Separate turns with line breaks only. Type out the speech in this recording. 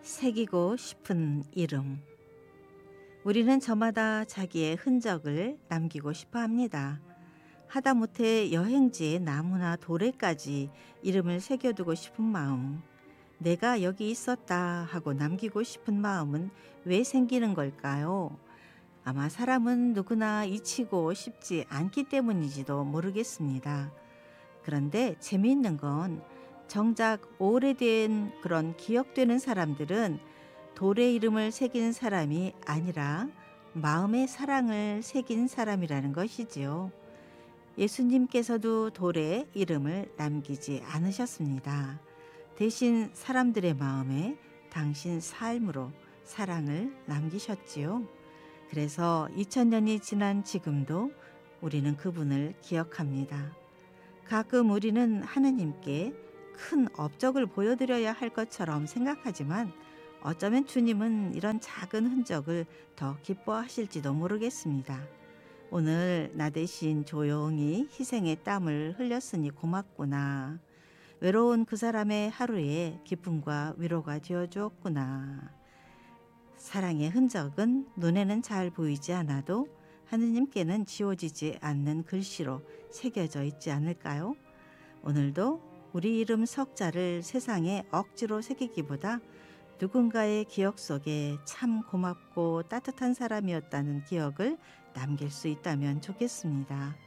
새기고 싶은 이름. 우리는 저마다 자기의 흔적을 남기고 싶어 합니다. 하다못해 여행지의 나무나 돌에까지 이름을 새겨두고 싶은 마음. 내가 여기 있었다 하고 남기고 싶은 마음은 왜 생기는 걸까요? 아마 사람은 누구나 잊히고 싶지 않기 때문인지도 모르겠습니다. 그런데 재미있는 건 정작 오래된 그런 기억되는 사람들은 돌의 이름을 새긴 사람이 아니라 마음의 사랑을 새긴 사람이라는 것이지요. 예수님께서도 돌에 이름을 남기지 않으셨습니다. 대신 사람들의 마음에 당신 삶으로 사랑을 남기셨지요. 그래서 2000년이 지난 지금도 우리는 그분을 기억합니다. 가끔 우리는 하느님께 큰 업적을 보여드려야 할 것처럼 생각하지만 어쩌면 주님은 이런 작은 흔적을 더 기뻐하실지도 모르겠습니다. 오늘 나 대신 조용히 희생의 땀을 흘렸으니 고맙구나. 외로운 그 사람의 하루에 기쁨과 위로가 되어주었구나. 사랑의 흔적은 눈에는 잘 보이지 않아도 하느님께는 지워지지 않는 글씨로 새겨져 있지 않을까요? 오늘도 우리 이름 석자를 세상에 억지로 새기기보다 누군가의 기억 속에 참 고맙고 따뜻한 사람이었다는 기억을 남길 수 있다면 좋겠습니다.